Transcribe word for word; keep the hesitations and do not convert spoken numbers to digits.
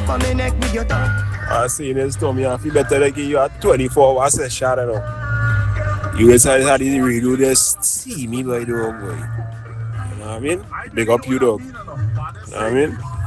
on me neck with your dog. I see this to me, I feel better like you are twenty-four hours a shot now. You decided how did you redo this? See me by dog boy. You know what I mean? Big up you dog. You know what I mean?